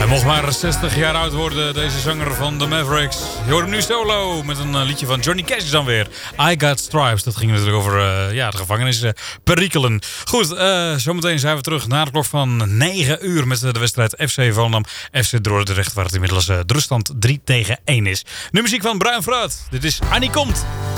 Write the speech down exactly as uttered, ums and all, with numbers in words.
Hij mocht maar zestig jaar oud worden, deze zanger van de Mavericks. Je hoort hem nu solo met een uh, liedje van Johnny Cash dan weer. I Got Stripes. Dat ging natuurlijk over uh, ja, de gevangenisperikelen. Goed, uh, zometeen zijn we terug na de klok van negen uur met de wedstrijd F C Volendam F C Dordrecht, waar het inmiddels uh, de ruststand drie tegen één is. Nu muziek van Bruin Fruit. Dit is Annie Komt.